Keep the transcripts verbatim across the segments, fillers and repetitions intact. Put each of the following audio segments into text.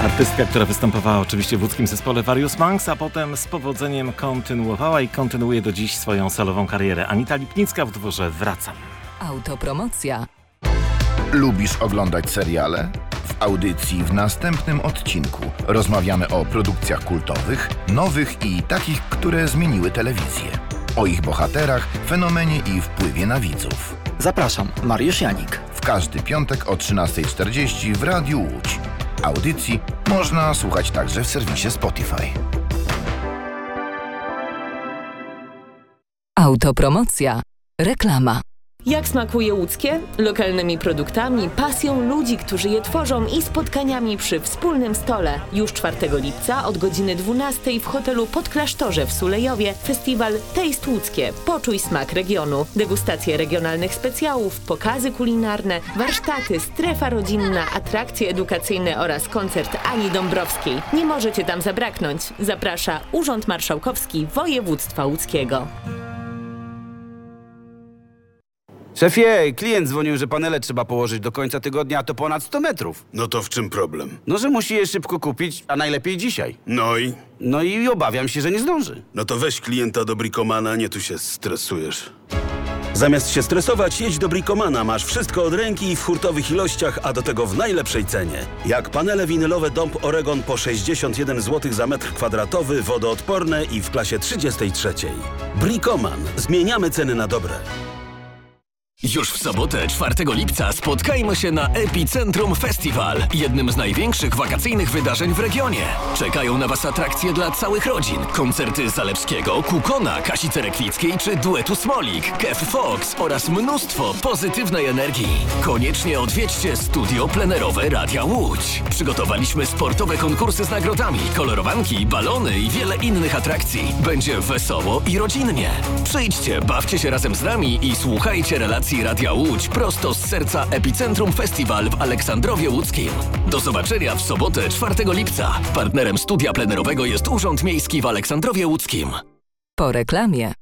Artystka, która występowała oczywiście w łódzkim zespole Various Monks, a potem z powodzeniem kontynuowała i kontynuuje do dziś swoją solową karierę. Anita Lipnicka w utworze Wracam. Autopromocja. Lubisz oglądać seriale? W audycji w następnym odcinku rozmawiamy o produkcjach kultowych, nowych i takich, które zmieniły telewizję. O ich bohaterach, fenomenie i wpływie na widzów. Zapraszam, Mariusz Janik. W każdy piątek o trzynasta czterdzieści w Radiu Łódź. Audycji można słuchać także w serwisie Spotify. Autopromocja. Reklama. Jak smakuje łódzkie? Lokalnymi produktami, pasją ludzi, którzy je tworzą i spotkaniami przy wspólnym stole. Już czwartego lipca od godziny dwunastej w hotelu Podklasztorze w Sulejowie festiwal Taste Łódzkie. Poczuj smak regionu. Degustacje regionalnych specjałów, pokazy kulinarne, warsztaty, strefa rodzinna, atrakcje edukacyjne oraz koncert Ani Dąbrowskiej. Nie możecie tam zabraknąć. Zaprasza Urząd Marszałkowski Województwa Łódzkiego. Szefie, klient dzwonił, że panele trzeba położyć do końca tygodnia, a to ponad sto metrów. No to w czym problem? No, że musi je szybko kupić, a najlepiej dzisiaj. No i? No i obawiam się, że nie zdąży. No to weź klienta do Bricomana, nie tu się stresujesz. Zamiast się stresować, jedź do Bricomana. Masz wszystko od ręki i w hurtowych ilościach, a do tego w najlepszej cenie. Jak panele winylowe Dąb Oregon po sześćdziesiąt jeden złotych za metr kwadratowy, wodoodporne i w klasie trzydziestej trzeciej. Bricoman. Zmieniamy ceny na dobre. Już w sobotę, czwartego lipca, spotkajmy się na Epicentrum Festival, jednym z największych wakacyjnych wydarzeń w regionie. Czekają na Was atrakcje dla całych rodzin, koncerty Zalewskiego, Kukona, Kasi Cerekwickiej czy duetu Smolik, Kev Fox oraz mnóstwo pozytywnej energii. Koniecznie odwiedźcie studio plenerowe Radia Łódź. Przygotowaliśmy sportowe konkursy z nagrodami, kolorowanki, balony i wiele innych atrakcji. Będzie wesoło i rodzinnie. Przyjdźcie, bawcie się razem z nami i słuchajcie relacji Radia Łódź prosto z serca Epicentrum Festival w Aleksandrowie Łódzkim. Do zobaczenia w sobotę, czwartego lipca. Partnerem studia plenerowego jest Urząd Miejski w Aleksandrowie Łódzkim. Po reklamie.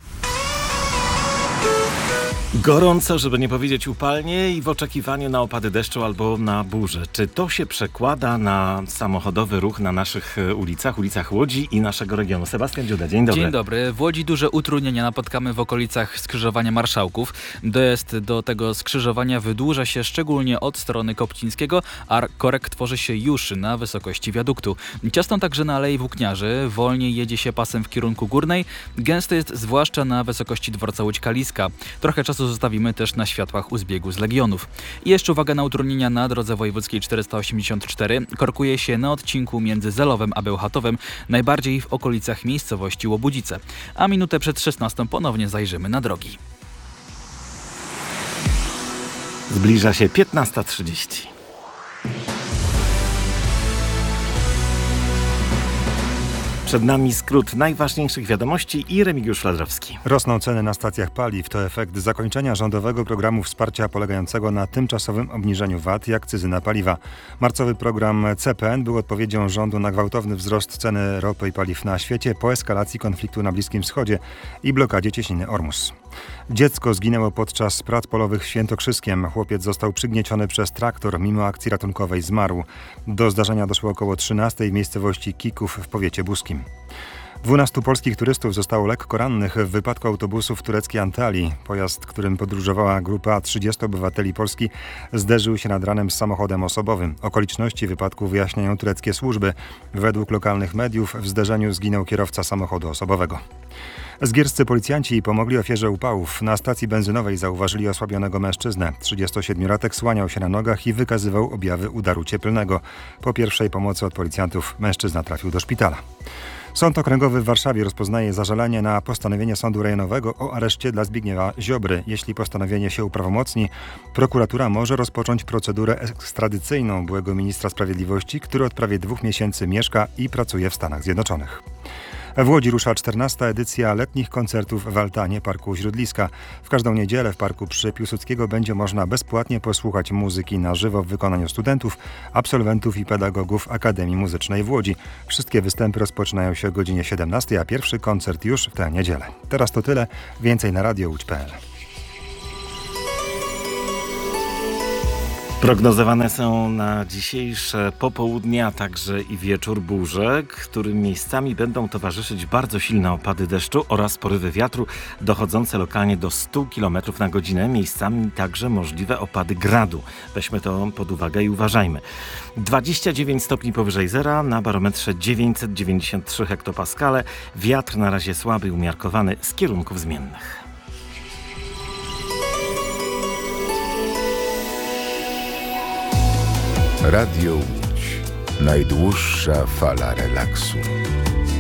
Gorąco, żeby nie powiedzieć upalnie i w oczekiwaniu na opady deszczu albo na burzę. Czy to się przekłada na samochodowy ruch na naszych ulicach, ulicach Łodzi i naszego regionu? Sebastian Dziuda, dzień dobry. Dzień dobry. W Łodzi duże utrudnienia napotkamy w okolicach skrzyżowania Marszałków. Dojazd do tego skrzyżowania wydłuża się szczególnie od strony Kopcińskiego, a korek tworzy się już na wysokości wiaduktu. Ciasno także na Alei Włókniarzy. Wolniej jedzie się pasem w kierunku Górnej. Gęsto jest zwłaszcza na wysokości dworca Łódź Kaliska. Trochę czasu zostawimy też na światłach u zbiegu z Legionów. I jeszcze uwaga na utrudnienia na drodze wojewódzkiej czterysta osiemdziesiąt cztery. Korkuje się na odcinku między Zelowem a Bełchatowem, najbardziej w okolicach miejscowości Łobudzice. A minutę przed szesnastą ponownie zajrzymy na drogi. Zbliża się piętnasta trzydzieści. Przed nami skrót najważniejszych wiadomości i Remigiusz Fladrowski. Rosną ceny na stacjach paliw. To efekt zakończenia rządowego programu wsparcia polegającego na tymczasowym obniżeniu V A T i akcyzy na paliwa. Marcowy program C P N był odpowiedzią rządu na gwałtowny wzrost ceny ropy i paliw na świecie po eskalacji konfliktu na Bliskim Wschodzie i blokadzie cieśniny Ormus. Dziecko zginęło podczas prac polowych w Świętokrzyskiem. Chłopiec został przygnieciony przez traktor, mimo akcji ratunkowej zmarł. Do zdarzenia doszło około trzynastej w miejscowości Kików w powiecie buskim. Dwunastu polskich turystów zostało lekko rannych w wypadku autobusu w tureckiej Antalii. Pojazd, którym podróżowała grupa trzydziestu obywateli Polski, zderzył się nad ranem z samochodem osobowym. Okoliczności wypadku wyjaśniają tureckie służby. Według lokalnych mediów w zderzeniu zginął kierowca samochodu osobowego. Zgierscy policjanci pomogli ofierze upałów. Na stacji benzynowej zauważyli osłabionego mężczyznę. trzydziestosiedmiolatek słaniał się na nogach i wykazywał objawy udaru cieplnego. Po pierwszej pomocy od policjantów mężczyzna trafił do szpitala. Sąd Okręgowy w Warszawie rozpoznaje zażalenie na postanowienie Sądu Rejonowego o areszcie dla Zbigniewa Ziobry. Jeśli postanowienie się uprawomocni, prokuratura może rozpocząć procedurę ekstradycyjną byłego ministra sprawiedliwości, który od prawie dwóch miesięcy mieszka i pracuje w Stanach Zjednoczonych. W Łodzi rusza czternasta edycja letnich koncertów w altanie Parku Śródliska. W każdą niedzielę w Parku przy Piłsudskiego będzie można bezpłatnie posłuchać muzyki na żywo w wykonaniu studentów, absolwentów i pedagogów Akademii Muzycznej w Łodzi. Wszystkie występy rozpoczynają się o godzinie siedemnastej, a pierwszy koncert już w tę niedzielę. Teraz to tyle. Więcej na radio łódź kropka p l. Prognozowane są na dzisiejsze popołudnie, a także i wieczór burze, którym miejscami będą towarzyszyć bardzo silne opady deszczu oraz porywy wiatru dochodzące lokalnie do stu kilometrów na godzinę. Miejscami także możliwe opady gradu. Weźmy to pod uwagę i uważajmy. dwadzieścia dziewięć stopni powyżej zera, na barometrze dziewięćset dziewięćdziesiąt trzy hektopaskale. Wiatr na razie słaby, umiarkowany z kierunków zmiennych. Radio Łódź. Najdłuższa fala relaksu.